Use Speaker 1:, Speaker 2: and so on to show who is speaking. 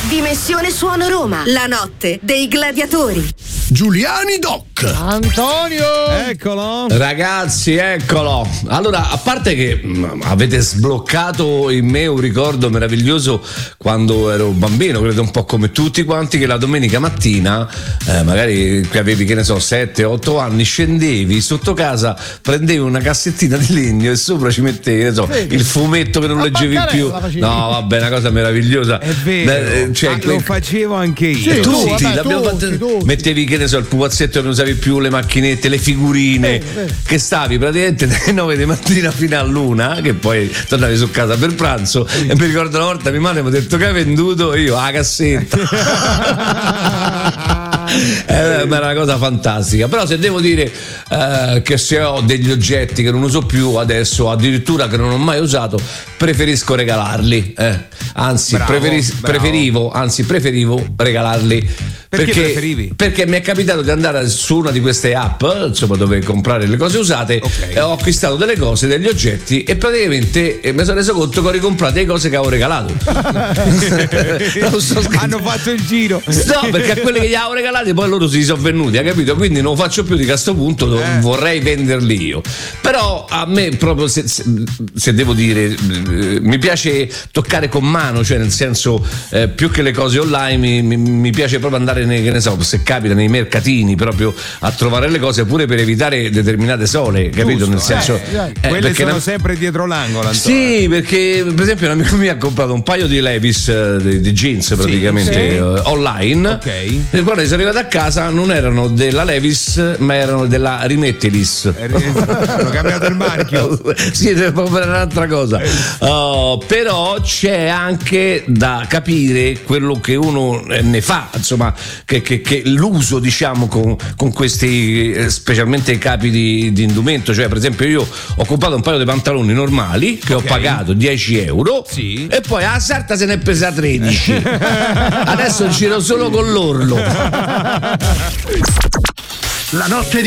Speaker 1: Dimensione Suono Roma, la notte dei gladiatori.
Speaker 2: Giuliani Doc.
Speaker 3: Antonio,
Speaker 4: eccolo.
Speaker 5: Ragazzi, eccolo. Allora, a parte che avete sbloccato in me un ricordo meraviglioso quando ero bambino, credo un po' come tutti quanti, che la domenica mattina, magari che avevi, che ne so, 7-8 anni, scendevi sotto casa, prendevi una cassettina di legno e sopra ci mettevi, ne so, il fumetto che non leggevi più. No, vabbè, una cosa meravigliosa.
Speaker 4: È vero.
Speaker 5: Lo
Speaker 4: facevo anche io.
Speaker 5: Sì, tutti. Mettevi, che ne so, il pupazzetto che non usavi più, le macchinette, le figurine, che stavi praticamente dalle 9 di mattina fino all'una, che poi tornavi su casa per pranzo. E mi ricordo una volta mia madre mi ha detto che hai venduto, io la cassetta. Era una cosa fantastica. Però se devo dire che se ho degli oggetti che non uso più adesso, addirittura che non ho mai usato, preferisco regalarli. Anzi, preferivo regalarli. Perché mi è capitato di andare su una di queste app, insomma, dove comprare le cose usate, e ho acquistato delle cose, degli oggetti, e praticamente mi sono reso conto che ho ricomprato le cose che avevo regalato.
Speaker 4: Hanno fatto il giro.
Speaker 5: No, perché a quelle che gli avevo regalati poi loro si sono venuti, hai capito? Quindi non lo faccio più, di questo punto vorrei venderli io. Però a me proprio, se devo dire, mi piace toccare con mano, cioè nel senso, più che le cose online mi piace proprio andare che ne so, se capita nei mercatini, proprio a trovare le cose, pure per evitare determinate sole, capito?
Speaker 4: Giusto,
Speaker 5: nel senso,
Speaker 4: quelle sono sempre dietro l'angolo, Antonio.
Speaker 5: Sì, perché per esempio un amico mio ha comprato un paio di Levi's di jeans praticamente online, e quando sono arrivato a casa non erano della Levi's ma erano della Rimettelis.
Speaker 4: Hanno cambiato il marchio.
Speaker 5: Sì, proprio per un'altra cosa. Però c'è anche da capire quello che uno ne fa, insomma, che l'uso, diciamo, con questi, specialmente i capi di indumento. Cioè, per esempio, io ho comprato un paio di pantaloni normali che ho pagato 10 euro, e poi a Sarta se ne è presa 13. Adesso giro solo con l'orlo.
Speaker 2: La notte